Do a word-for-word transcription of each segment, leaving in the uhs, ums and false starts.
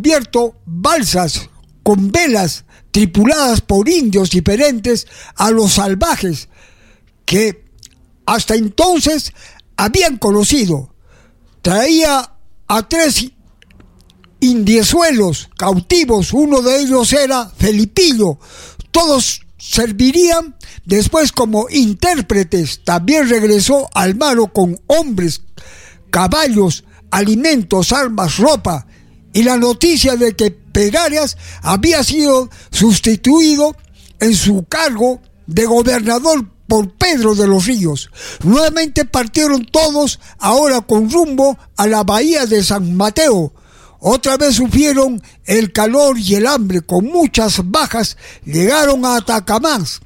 descubierto balsas con velas tripuladas por indios diferentes a los salvajes que hasta entonces habían conocido. Traía a tres indiezuelos cautivos, uno de ellos era Felipillo. Todos servirían después como intérpretes. También regresó Almagro con hombres, caballos, alimentos, armas, ropa, y la noticia de que Perarias había sido sustituido en su cargo de gobernador por Pedro de los Ríos. Nuevamente partieron todos, ahora con rumbo a la bahía de San Mateo. Otra vez sufrieron el calor y el hambre, con muchas bajas. Llegaron a Atacamás,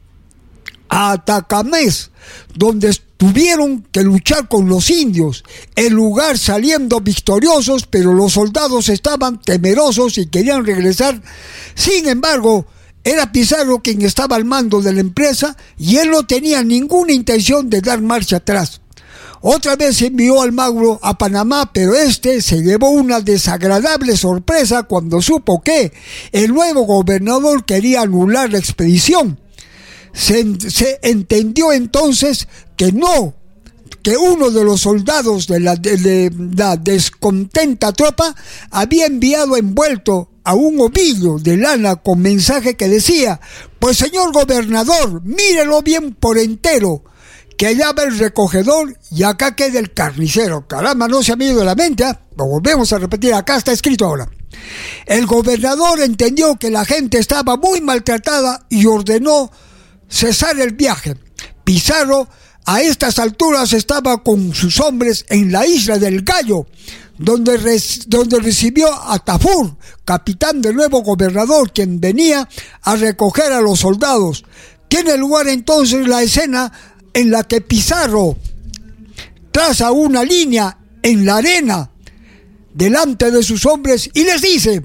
a Atacamés, donde tuvieron que luchar con los indios, el lugar saliendo victoriosos, pero los soldados estaban temerosos y querían regresar. Sin embargo, era Pizarro quien estaba al mando de la empresa y él no tenía ninguna intención de dar marcha atrás. Otra vez envió a Almagro a Panamá, pero este se llevó una desagradable sorpresa cuando supo que el nuevo gobernador quería anular la expedición. Se, se entendió entonces que no, que uno de los soldados de la, de, de la descontenta tropa había enviado envuelto a un ovillo de lana con mensaje que decía: pues señor gobernador, mírelo bien por entero, que allá va el recogedor y acá queda el carnicero. Caramba, no se ha ido de la mente, ¿eh? Lo volvemos a repetir, acá está escrito ahora. El gobernador entendió que la gente estaba muy maltratada y ordenó cesar el viaje. Pizarro a estas alturas estaba con sus hombres en la isla del Gallo, donde, res, donde recibió a Tafur, capitán del nuevo gobernador, quien venía a recoger a los soldados. Tiene lugar entonces la escena en la que Pizarro traza una línea en la arena delante de sus hombres y les dice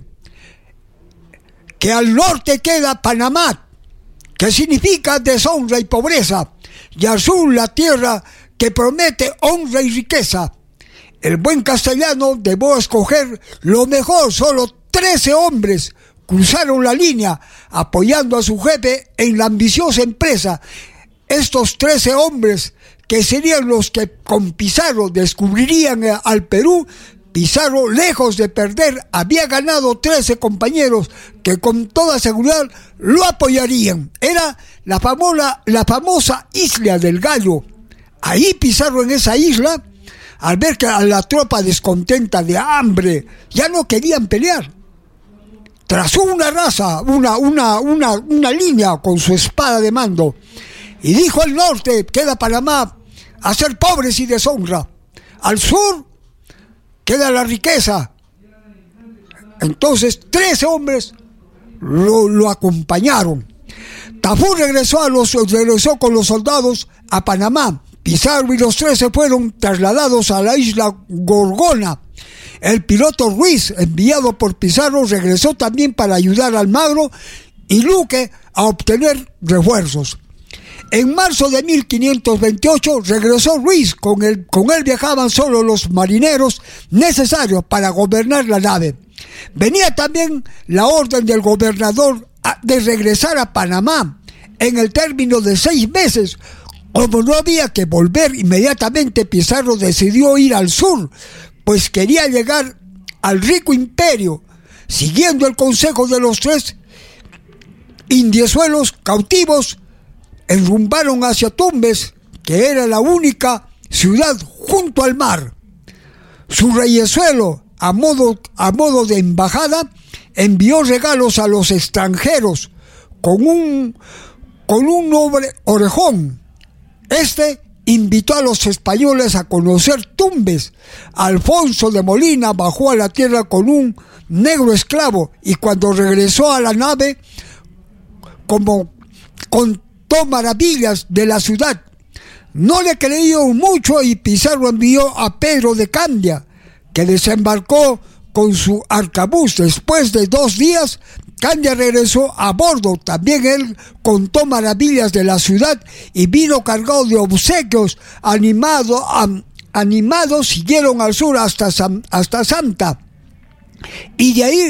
que al norte queda Panamá, que significa deshonra y pobreza, y al sur la tierra que promete honra y riqueza. El buen castellano debió escoger lo mejor. Solo trece hombres cruzaron la línea apoyando a su jefe en la ambiciosa empresa. Estos trece hombres, que serían los que con Pizarro descubrirían al Perú, Pizarro, lejos de perder, había ganado trece compañeros que con toda seguridad lo apoyarían. Era la famosa, la famosa isla del Gallo. Ahí Pizarro, en esa isla, al ver que a la tropa descontenta de hambre ya no querían pelear, trazó una raza, una, una, una, una línea con su espada de mando y dijo: al norte queda Panamá, a ser pobres y deshonra. Al sur queda la riqueza. Entonces trece hombres lo, lo acompañaron. Tafur regresó, a los, regresó con los soldados a Panamá. Pizarro y los trece fueron trasladados a la isla Gorgona. El piloto Ruiz, enviado por Pizarro, regresó también para ayudar a Almagro y Luque a obtener refuerzos. En marzo de mil quinientos veintiocho regresó Ruiz. Con él, con él viajaban solo los marineros necesarios para gobernar la nave. Venía también la orden del gobernador de regresar a Panamá en el término de seis meses. Como no había que volver inmediatamente, Pizarro decidió ir al sur, pues quería llegar al rico imperio. Siguiendo el consejo de los tres indiezuelos cautivos, enrumbaron hacia Tumbes, que era la única ciudad junto al mar. Su reyezuelo, a modo, a modo de embajada, envió regalos a los extranjeros con un, con un noble orejón. Este invitó a los españoles a conocer Tumbes. Alfonso de Molina bajó a la tierra con un negro esclavo y cuando regresó a la nave, como contó maravillas de la ciudad. No le creyeron mucho y Pizarro envió a Pedro de Candia, que desembarcó con su arcabuz. Después de dos días, Candia regresó a bordo. También él contó maravillas de la ciudad y vino cargado de obsequios. Animado, am, animados siguieron al sur hasta, hasta Santa. Y de ahí